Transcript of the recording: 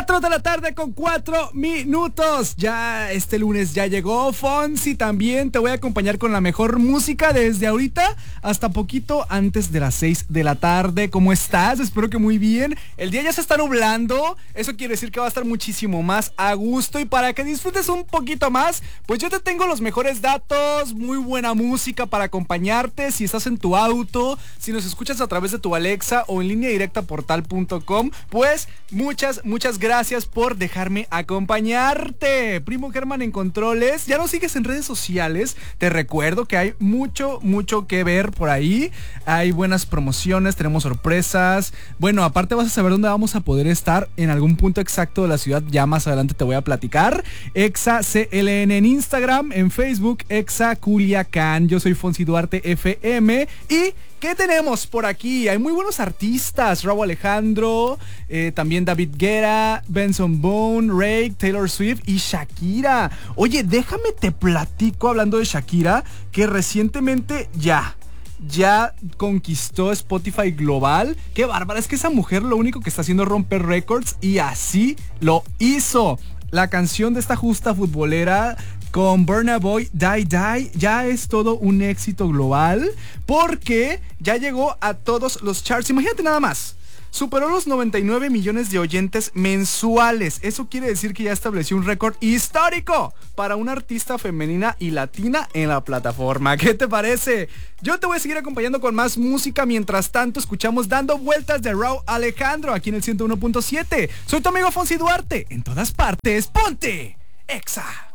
4 de la tarde con 4 minutos. Ya este lunes ya llegó Fonsi. También te voy a acompañar con la mejor música desde ahorita hasta poquito antes de las 6 de la tarde. ¿Cómo estás? Espero que muy bien. El día ya se está nublando. Eso quiere decir que va a estar muchísimo más a gusto. Y para que disfrutes un poquito más, pues yo te tengo los mejores datos, muy buena música para acompañarte. Si estás en tu auto, si nos escuchas a través de tu Alexa o en línea directa portal.com, pues muchas gracias por dejarme acompañarte. Primo Germán en controles. Ya nos sigues en redes sociales. Te recuerdo que hay mucho que ver por ahí. Hay buenas promociones, tenemos sorpresas. Bueno, aparte vas a saber dónde vamos a poder estar en algún punto exacto de la ciudad. Ya más adelante te voy a platicar. Exa CLN en Instagram, en Facebook, Exa Culiacán. Yo soy Fonsi Duarte FM. Y ¿qué tenemos por aquí? Hay muy buenos artistas. Rauw Alejandro, también David Guetta, Benson Boone, Rake, Taylor Swift y Shakira. Oye, déjame te platico, hablando de Shakira, que recientemente ya conquistó Spotify global. Qué bárbara, es que esa mujer lo único que está haciendo es romper récords y así lo hizo. La canción de esta justa futbolera con Burna Boy, Die Die, ya es todo un éxito global porque ya llegó a todos los charts. Imagínate nada más. Superó los 99 millones de oyentes mensuales. Eso quiere decir que ya estableció un récord histórico para una artista femenina y latina en la plataforma. ¿Qué te parece? Yo te voy a seguir acompañando con más música. Mientras tanto, escuchamos Dando Vueltas de Rauw Alejandro aquí en el 101.7. Soy tu amigo Fonsi Duarte. En todas partes, ponte Exa.